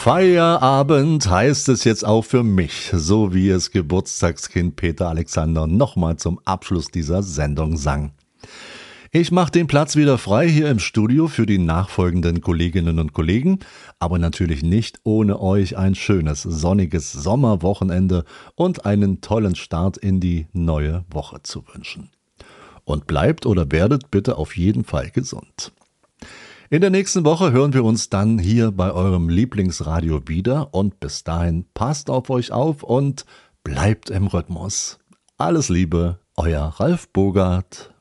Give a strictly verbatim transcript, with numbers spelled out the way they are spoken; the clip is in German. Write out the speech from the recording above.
Feierabend heißt es jetzt auch für mich, so wie es Geburtstagskind Peter Alexander nochmal zum Abschluss dieser Sendung sang. Ich mache den Platz wieder frei hier im Studio für die nachfolgenden Kolleginnen und Kollegen, aber natürlich nicht ohne euch ein schönes, sonniges Sommerwochenende und einen tollen Start in die neue Woche zu wünschen. Und bleibt oder werdet bitte auf jeden Fall gesund. In der nächsten Woche hören wir uns dann hier bei eurem Lieblingsradio wieder und bis dahin passt auf euch auf und bleibt im Rhythmus. Alles Liebe, euer Ralf Bogart.